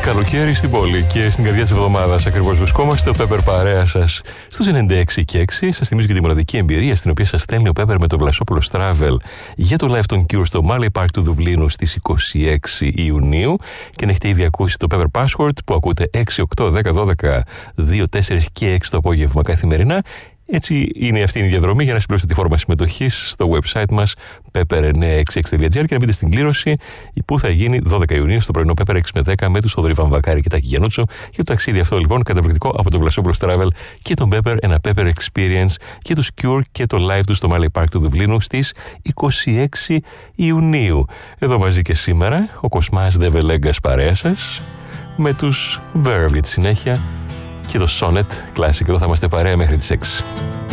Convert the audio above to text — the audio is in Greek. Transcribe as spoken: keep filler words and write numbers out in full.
Καλοκαίρι στην πόλη και στην καρδιά της εβδομάδας ακριβώς βρισκόμαστε. Ο Πέπερ παρέα σας στους ενενήντα έξι και έξι. Σας θυμίζω και τη μοναδική εμπειρία στην οποία σας στέλνει ο Πέπερ με το Βλασόπουλος Travel για το live των Cure στο Marley Park του Δουβλίνου στις είκοσι έξι Ιουνίου. Και να έχετε ήδη ακούσει το Pepper Password που ακούτε έξι, οκτώ, δέκα, δώδεκα, δύο, τέσσερα και έξι το απόγευμα καθημερινά. Έτσι είναι αυτή η διαδρομή για να συμπληρώσετε τη φόρμα συμμετοχής στο website μας πέπερ εννιακόσια εξήντα έξι τελεία τζι άρ και να μπείτε στην κλήρωση που θα γίνει δώδεκα Ιουνίου στο πρωινό Πέπερ έξι με δέκα με τους Θοδωρή Βαμβακάρη και Τάκη Γιαννούτσο. Και το ταξίδι αυτό λοιπόν καταπληκτικό από το Βλασόπουλος Travel και τον Πέπερ, ένα Pepper Experience και τους Cure και το live του στο Marley Park του Δουβλίνου στις είκοσι έξι Ιουνίου. Εδώ μαζί και σήμερα ο Κοσμάς Δεβελέγκας παρέα σας με τους Verve για τη συνέχεια και το Sonnet Classic. Εδώ θα είμαστε παρέα μέχρι τις έξι.